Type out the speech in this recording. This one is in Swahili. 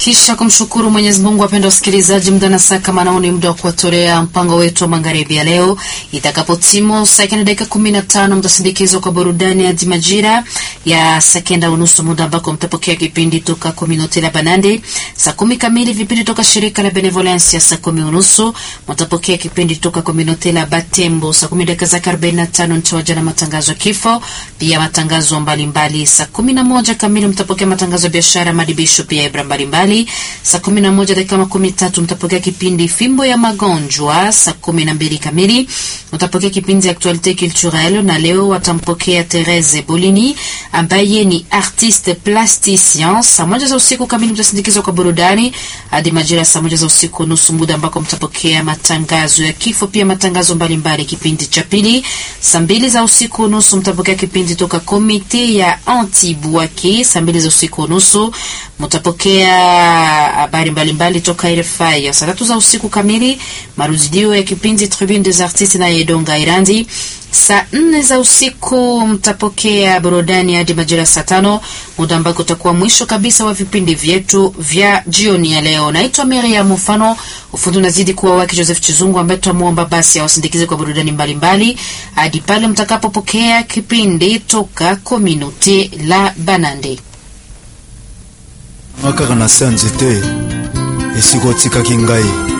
Kisha kumshukuru Mwenyezi Mungu, wapendwa wasikilizaji, muda na saa kama nao ni muda wa kuwatolea mpango wetu wa magharibi ya leo. Itakapotimu saa 15 mtasindikizwa kwa burudani hadi majira ya saa 9:30, muda ambako mtapokea kipindi toka Communauté la Banande. Saa 10 kamili vipindi toka shirika la Benevolencia. Saa 10:30 mtapokea kipindi toka Communauté la Batembo. Saa 10:45 mtawaja na matangazo ya kifo, pia matangazo mbalimbali. Saa 11 kamili mtapokea matangazo ya biashara, madibisho, pia ibra mbalimbali. Saa 11:13 mtapokea kipindi Fimbo ya Magonjwa. Saa 12 kamili mtapokea kipindi Actualité Culturelle, na leo watampokea Therese Bolini ambaye ni artiste plasticien. Saa 1 za usiku kamili mtasindikizwa kwa burudani hadi majira saa 1 za usiku nusu, muda ambako mtapokea matangazo ya kifo, pia matangazo mbalimbali. Kipindi cha pili saa 2 za usiku nusu mtapokea kipindi toka Komite ya Anti-Bouaki. Saa 2 za usiku nusu mtapokea habari mbalimbali toka RFI. Saa 3 za usiku kamili marudio ya kipindi Tribune des Artistes na Edonga Irandi. Saa 4 za usiku mtapokea burudani hadi majira saa 5, muda ambako utakuwa mwisho kabisa wa vipindi vyetu vya jioni ya leo. Naitwa Miriam Mfano, ufundi unazidi kuwa wake Joseph Chizungu, ambaye tumuomba basi awasindikize kwa burudani mbalimbali hadi pale mtakapopokea kipindi toka Communauté la Banande. Makaka na sanzite esiko tika kingai